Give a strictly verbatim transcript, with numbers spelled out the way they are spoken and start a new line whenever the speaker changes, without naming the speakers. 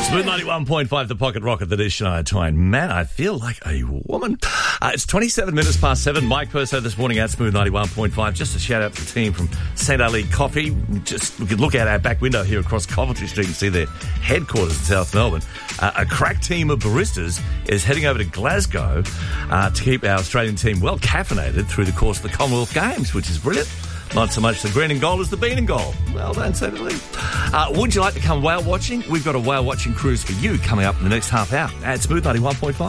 Smooth ninety-one point five, the Pocket Rocket that is Shania Twain. Man, I feel like a woman. Uh, it's twenty-seven minutes past seven. Mike Purso this morning at Smooth ninety-one point five. Just a shout out to the team from Saint Ali Coffee. Just we could look out our back window here across Coventry Street and see their headquarters in South Melbourne. Uh, a crack team of baristas is heading over to Glasgow uh, to keep our Australian team well caffeinated through the course of the Commonwealth Games, which is brilliant. Not so much the green and gold as the bean and gold. Well done, certainly. Uh, would you like to come whale watching? We've got a whale watching cruise for you coming up in the next half hour at Smooth ninety-one point five.